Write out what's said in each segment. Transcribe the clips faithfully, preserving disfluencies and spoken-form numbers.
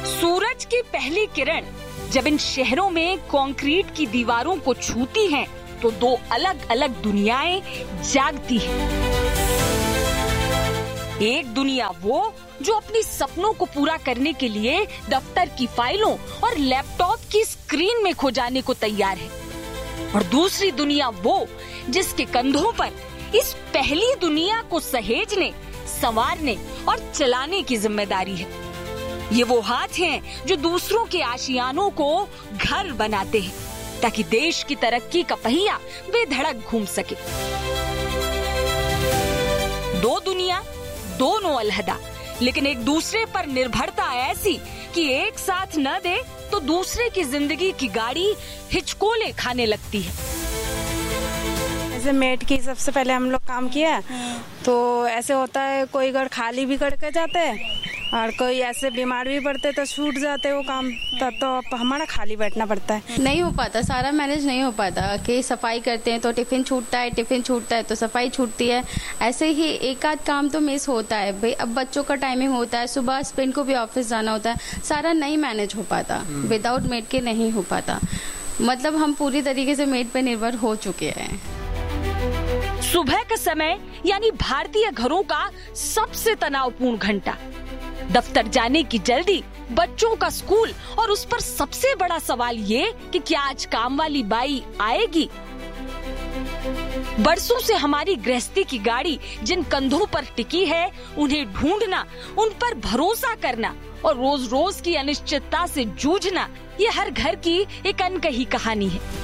सूरज की पहली किरण जब इन शहरों में कंक्रीट की दीवारों को छूती हैं, तो दो अलग अलग दुनियाएं जागती हैं। एक दुनिया वो जो अपनी सपनों को पूरा करने के लिए दफ्तर की फाइलों और लैपटॉप की स्क्रीन में खो जाने को तैयार है, और दूसरी दुनिया वो जिसके कंधों पर इस पहली दुनिया को सहेजने, संवारने और चलाने की जिम्मेदारी है। ये वो हाथ हैं जो दूसरों के आशियानों को घर बनाते हैं, ताकि देश की तरक्की का पहिया बेधड़क घूम सके। दो दुनिया, दोनों अलहदा, लेकिन एक दूसरे पर निर्भरता ऐसी कि एक साथ न दे तो दूसरे की जिंदगी की गाड़ी हिचकोले खाने लगती है। ऐसे मेड की सबसे पहले हम लोग काम किया, तो ऐसे होता है कोई घर खाली भी करके जाते हैं और कोई ऐसे बीमार भी पड़ते तो छूट जाते वो काम, तब तो हमारा खाली बैठना पड़ता है। नहीं हो पाता, सारा मैनेज नहीं हो पाता कि सफाई करते हैं तो टिफिन छूटता है, टिफिन छूटता है तो सफाई छूटती है। ऐसे ही एक आध काम तो मिस होता है भाई। अब बच्चों का टाइमिंग होता है, सुबह हस्बैंड को भी ऑफिस जाना होता है, सारा नहीं मैनेज हो पाता, विदाउट मेड के नहीं हो पाता। मतलब हम पूरी तरीके से मेड पे निर्भर हो चुके हैं। सुबह का समय यानी भारतीय घरों का सबसे तनावपूर्ण घंटा, दफ्तर जाने की जल्दी, बच्चों का स्कूल, और उस पर सबसे बड़ा सवाल ये कि क्या आज काम वाली बाई आएगी। बरसों से हमारी गृहस्थी की गाड़ी जिन कंधों पर टिकी है, उन्हें ढूंढना, उन पर भरोसा करना और रोज रोज की अनिश्चितता से जूझना, ये हर घर की एक अनकही कहानी है।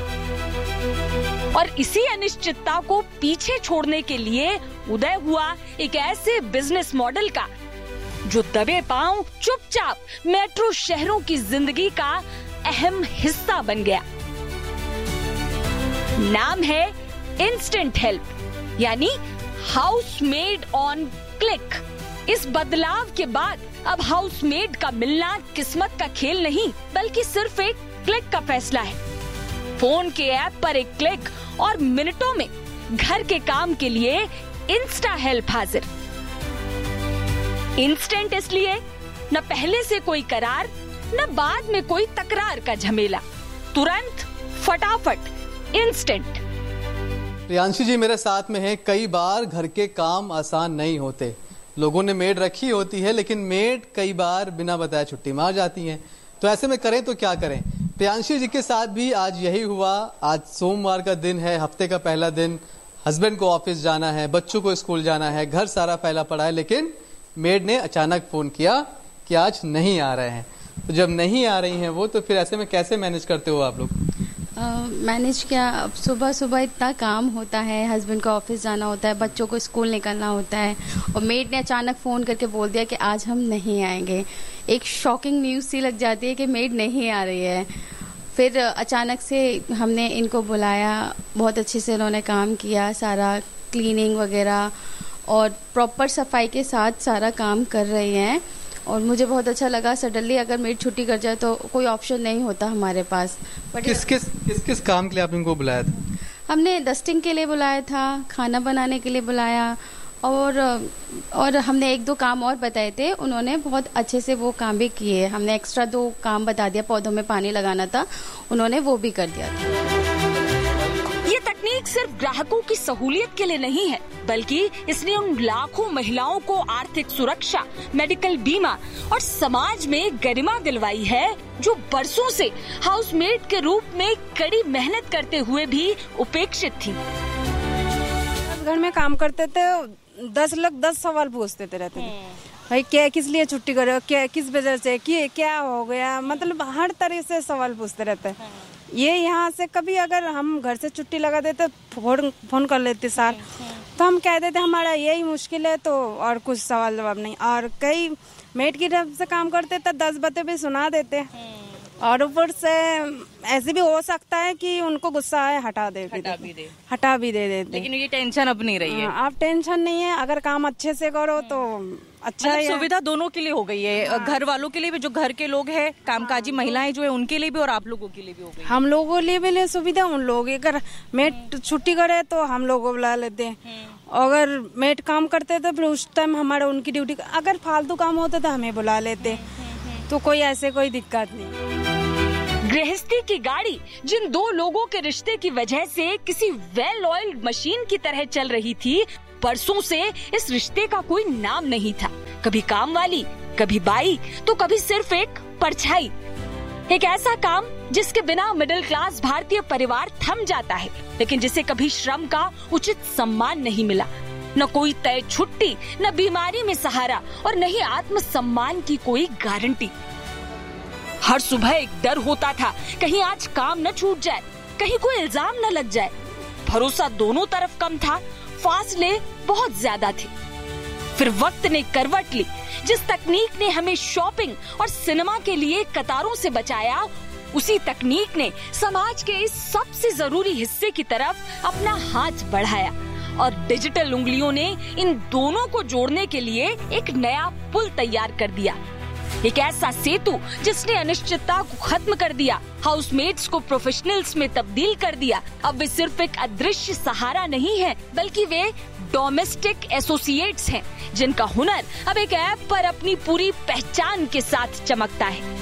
और इसी अनिश्चितता को पीछे छोड़ने के लिए उदय हुआ एक ऐसे बिजनेस मॉडल का जो दबे पांव चुपचाप मेट्रो शहरों की जिंदगी का अहम हिस्सा बन गया। नाम है इंस्टेंट हेल्प, यानी हाउसमेड ऑन क्लिक। इस बदलाव के बाद अब हाउसमेड का मिलना किस्मत का खेल नहीं, बल्कि सिर्फ एक क्लिक का फैसला है। फोन के ऐप पर एक क्लिक और मिनटों में घर के काम के लिए इंस्टा हेल्प हाजिर। इंस्टेंट इसलिए न पहले से कोई करार, न बाद में कोई तकरार का झमेला, तुरंत, फटाफट, इंस्टेंट। प्रियांशी जी मेरे साथ में हैं। कई बार घर के काम आसान नहीं होते, लोगों ने मेड रखी होती है, लेकिन मेड कई बार बिना बताए छुट्टी मार जाती हैं। तो ऐसे में करें तो क्या करें? प्रियांशी जी के साथ भी आज यही हुआ। आज सोमवार का दिन है, हफ्ते का पहला दिन, हस्बैंड को ऑफिस जाना है, बच्चों को स्कूल जाना है, घर सारा फैला पड़ा है, लेकिन मेड ने अचानक फोन किया कि आज नहीं आ रहे हैं। तो जब नहीं आ रही हैं वो, तो फिर ऐसे में कैसे मैनेज करते हो आप लोग? मैनेज क्या, अब सुबह सुबह इतना काम होता है, हस्बैंड को ऑफिस जाना होता है, बच्चों को स्कूल निकलना होता है, और मेड ने अचानक फ़ोन करके बोल दिया कि आज हम नहीं आएंगे। एक शॉकिंग न्यूज़ सी लग जाती है कि मेड नहीं आ रही है। फिर अचानक से हमने इनको बुलाया, बहुत अच्छे से उन्होंने काम किया, सारा क्लीनिंग वगैरह और प्रॉपर सफाई के साथ सारा काम कर रही हैं। और मुझे बहुत अच्छा लगा। सडनली अगर मेड छुट्टी कर जाए तो कोई ऑप्शन नहीं होता हमारे पास। बट किस किस किस किस काम के लिए आपने इनको बुलाया था? हमने डस्टिंग के लिए बुलाया था, खाना बनाने के लिए बुलाया, और और हमने एक दो काम और बताए थे, उन्होंने बहुत अच्छे से वो काम भी किए। हमने एक्स्ट्रा दो काम बता दिया, पौधों में पानी लगाना था, उन्होंने वो भी कर दिया था। ये तकनीक सिर्फ ग्राहकों की सहूलियत के लिए नहीं है, बल्कि इसने उन लाखों महिलाओं को आर्थिक सुरक्षा, मेडिकल बीमा और समाज में गरिमा दिलवाई है जो बरसों से हाउसमेड के रूप में कड़ी मेहनत करते हुए भी उपेक्षित थी। घर में काम करते थे, दस लोग दस सवाल पूछते थे रहते थे, भाई क्या, किस लिए छुट्टी करे, क्या, किस वजह से, कि, क्या हो गया, मतलब हर तरह से सवाल पूछते रहते हैं। ये यहाँ से कभी अगर हम घर से छुट्टी लगा देते, फोन फोन कर लेते सर, तो हम कह देते हमारा यही मुश्किल है, तो और कुछ सवाल जवाब नहीं। और कई मेड की तरफ से काम करते तो दस बातें भी सुना देते, और ऊपर से ऐसे भी हो सकता है कि उनको गुस्सा है, हटा दे हटा भी दे हटा भी दे देते। लेकिन ये टेंशन अब नहीं रही है। आप टेंशन नहीं है, अगर काम अच्छे से करो तो अच्छा मतलब है। सुविधा दोनों के लिए हो गई है, घर वालों के लिए भी, जो घर के लोग हैं, कामकाजी महिलाएं जो है उनके लिए भी, और आप लोगों के लिए भी हो गई। हम लोगों के लिए भी सुविधा, उन लोग अगर मेट छुट्टी करे तो हम लोग को बुला लेते हैं, अगर मेट काम करते तो फिर उस टाइम हमारा उनकी ड्यूटी, अगर फालतू काम होता तो हमें बुला लेते। तो कोई ऐसे कोई दिक्कत नहीं। गृहस्थी की गाड़ी जिन दो लोगों के रिश्ते की वजह से किसी वेल ऑयल्ड मशीन की तरह चल रही थी, बरसों से इस रिश्ते का कोई नाम नहीं था। कभी काम वाली, कभी बाई, तो कभी सिर्फ एक परछाई। एक ऐसा काम जिसके बिना मिडिल क्लास भारतीय परिवार थम जाता है, लेकिन जिसे कभी श्रम का उचित सम्मान नहीं मिला। न कोई तय छुट्टी, न बीमारी में सहारा और न ही आत्मसम्मान की कोई गारंटी। हर सुबह एक डर होता था, कहीं आज काम न छूट जाए, कहीं कोई इल्जाम न लग जाए। भरोसा दोनों तरफ कम था, फासले बहुत ज्यादा थे। फिर वक्त ने करवट ली। जिस तकनीक ने हमें शॉपिंग और सिनेमा के लिए कतारों से बचाया, उसी तकनीक ने समाज के इस सबसे जरूरी हिस्से की तरफ अपना हाथ बढ़ाया और डिजिटल उंगलियों ने इन दोनों को जोड़ने के लिए एक नया पुल तैयार कर दिया। एक ऐसा सेतु जिसने अनिश्चितता को खत्म कर दिया, हाउसमेट्स को प्रोफेशनल्स में तब्दील कर दिया। अब वे सिर्फ एक अदृश्य सहारा नहीं है, बल्कि वे डोमेस्टिक एसोसिएट्स हैं, जिनका हुनर अब एक ऐप पर अपनी पूरी पहचान के साथ चमकता है।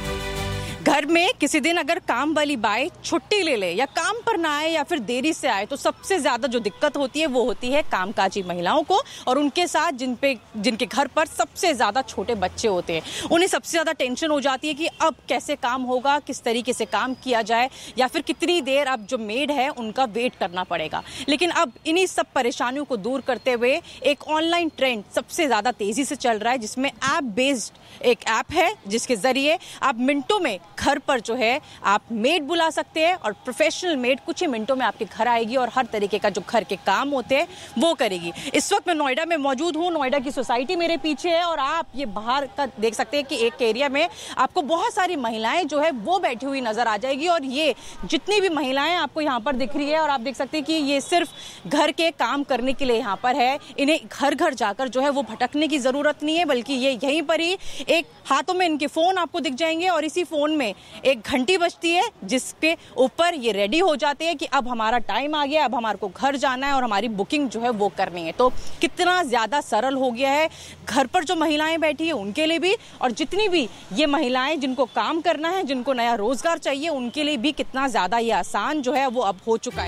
घर में किसी दिन अगर काम वाली बाई छुट्टी ले ले या काम पर ना आए या फिर देरी से आए, तो सबसे ज्यादा जो दिक्कत होती है वो होती है कामकाजी महिलाओं को और उनके साथ जिन पे जिनके घर पर सबसे ज्यादा छोटे बच्चे होते हैं। उन्हें सबसे ज्यादा टेंशन हो जाती है कि अब कैसे काम होगा, किस तरीके से काम किया जाए, या फिर कितनी देर अब जो मेड है उनका वेट करना पड़ेगा। लेकिन अब इन्हीं सब परेशानियों को दूर करते हुए एक ऑनलाइन ट्रेंड सबसे ज्यादा तेजी से चल रहा है, जिसमें ऐप बेस्ड एक ऐप है जिसके जरिए आप मिनटों में घर पर जो है आप मेड बुला सकते हैं और प्रोफेशनल मेड कुछ ही मिनटों में आपके घर आएगी और हर तरीके का जो घर के काम होते हैं वो करेगी। इस वक्त मैं नोएडा में मौजूद हूँ। नोएडा की सोसाइटी मेरे पीछे है और आप ये बाहर का देख सकते हैं कि एक एरिया में आपको बहुत सारी महिलाएं जो है वो बैठी हुई नजर आ जाएगी और ये जितनी भी महिलाएं आपको यहाँ पर दिख रही है और आप देख सकते हैं कि ये सिर्फ घर के काम करने के लिए यहाँ पर है। इन्हें घर घर जाकर जो है वो भटकने की जरूरत नहीं है, बल्कि ये यहीं पर ही एक हाथों में इनके फोन आपको दिख जाएंगे और इसी फोन में एक घंटी बजती है जिसके ऊपर ये रेडी हो जाते हैं कि अब हमारा टाइम आ गया, अब हमारे को घर जाना है और हमारी बुकिंग जो है वो करनी है। तो कितना ज्यादा सरल हो गया है घर पर जो महिलाएं बैठी है उनके लिए भी, और जितनी भी ये महिलाएं जिनको काम करना है, जिनको नया रोजगार चाहिए, उनके लिए भी कितना ज्यादा ये आसान जो है वो अब हो चुका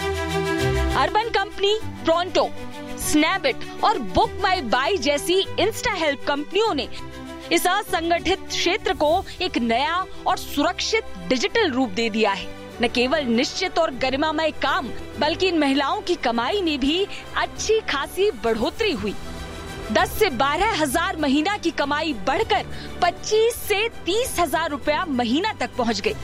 है। अर्बन कंपनी, प्रोंटो, स्नैबिट और बुक माई बाई जैसी इंस्टा हेल्प कंपनियों ने इस असंगठित क्षेत्र को एक नया और सुरक्षित डिजिटल रूप दे दिया है। न केवल निश्चित और गरिमामय काम, बल्कि इन महिलाओं की कमाई में भी अच्छी खासी बढ़ोतरी हुई। दस से बारह हजार महीना की कमाई बढ़कर पच्चीस से तीस हजार रुपया महीना तक पहुंच गई।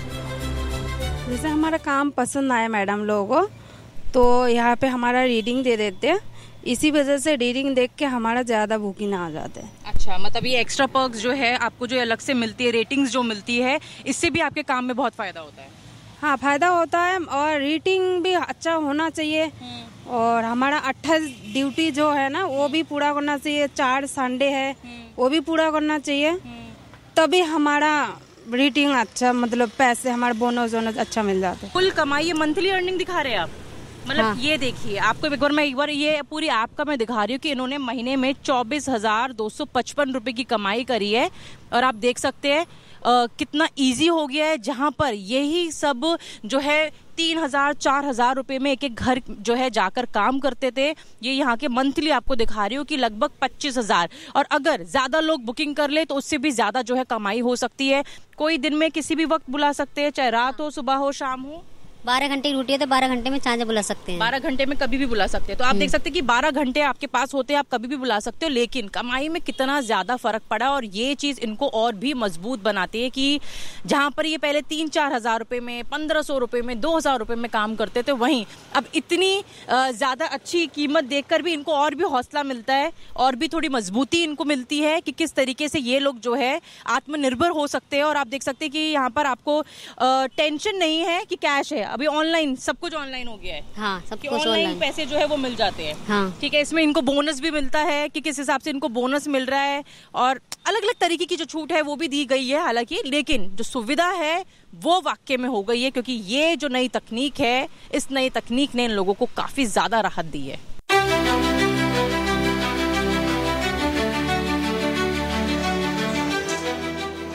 जैसे हमारा काम पसंद आया मैडम लोगों को, तो यहाँ पे हमारा रीडिंग दे देते हैं। इसी वजह से रीडिंग देख के हमारा ज्यादा बुकिंग आ जाते हैं। अच्छा, मतलब ये एक्स्ट्रा पर्क्स जो है आपको जो अलग से मिलती है, रेटिंग्स जो मिलती है, इससे भी आपके काम में बहुत फायदा होता है। हाँ, फायदा होता है और रेटिंग भी अच्छा होना चाहिए और हमारा अट्ठाईस ड्यूटी जो है ना वो भी पूरा करना चाहिए। चार संडे है वो भी पूरा करना चाहिए, तभी हमारा रेटिंग अच्छा, मतलब पैसे हमारे बोनस वोनस अच्छा मिल जाते हैं। कुल कमाई ये मंथली अर्निंग दिखा रहे हैं आप, मतलब हाँ। ये देखिए आपको एक बार मैं एक बार ये पूरी ऐप का मैं दिखा रही हूँ कि इन्होंने महीने में चौबीस हजार दो सौ पचपन रुपए की कमाई करी है और आप देख सकते हैं आ, कितना इजी हो गया है। जहाँ पर यही सब जो है तीन हजार चार हजार रुपए में एक एक घर जो है जाकर काम करते थे, ये यहाँ के मंथली आपको दिखा रही हूँ कि लगभग पच्चीस हजार, और अगर ज्यादा लोग बुकिंग कर ले तो उससे भी ज्यादा जो है कमाई हो सकती है। कोई दिन में किसी भी वक्त बुला सकते हैं, चाहे रात हो, सुबह हो, शाम हो। बारह घंटे की ड्यूटी है तो बारह घंटे में चाहे बुला सकते हैं। बारह घंटे में कभी भी बुला सकते हैं। तो आप देख सकते हैं कि बारह घंटे आपके पास होते हैं, आप कभी भी बुला सकते हो। लेकिन कमाई में कितना ज्यादा फर्क पड़ा और ये चीज इनको और भी मजबूत बनाती है कि जहां पर ये पहले तीन चार हजार रुपए में, पंद्रह सौ रुपए में, दो हजार रुपए में काम करते थे, वहीं अब इतनी ज्यादा अच्छी कीमत देखकर भी इनको और भी हौसला मिलता है और भी थोड़ी मजबूती इनको मिलती है कि किस तरीके से ये लोग जो है आत्मनिर्भर हो सकते हैं। और आप देख सकते हैं कि यहाँ पर आपको टेंशन नहीं है कि कैश है, अभी ऑनलाइन सब कुछ ऑनलाइन हो गया है। हाँ, सब कुछ ऑनलाइन पैसे जो है वो मिल जाते हैं। हाँ। ठीक है, इसमें इनको बोनस भी मिलता है कि किस हिसाब से इनको बोनस मिल रहा है और अलग अलग तरीके की जो छूट है वो भी दी गई है हालांकि, लेकिन जो सुविधा है वो वाकई में हो गई है क्योंकि ये जो नई तकनीक है, इस नई तकनीक ने इन लोगों को काफी ज्यादा राहत दी है।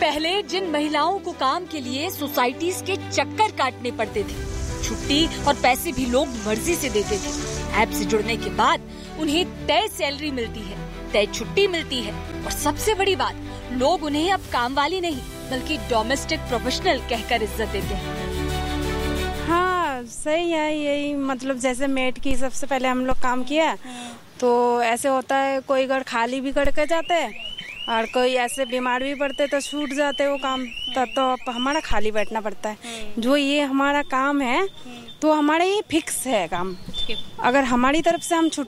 पहले जिन महिलाओं को काम के लिए सोसाइटीज के चक्कर काटने पड़ते थे, छुट्टी और पैसे भी लोग मर्जी से देते थे, ऐप से जुड़ने के बाद उन्हें तय सैलरी मिलती है, तय छुट्टी मिलती है और सबसे बड़ी बात, लोग उन्हें अब काम वाली नहीं बल्कि डोमेस्टिक प्रोफेशनल कहकर इज्जत देते हैं। हाँ सही है, यही मतलब जैसे मेड की सबसे पहले हम लोग काम किया तो ऐसे होता है, कोई घर खाली भी करके जाते हैं और कोई ऐसे बीमार भी पड़ते तो छूट जाते वो काम, तब तो अब हमारा खाली बैठना पड़ता है। जो ये हमारा काम है तो हमारा ये फिक्स है काम, अगर हमारी तरफ से हम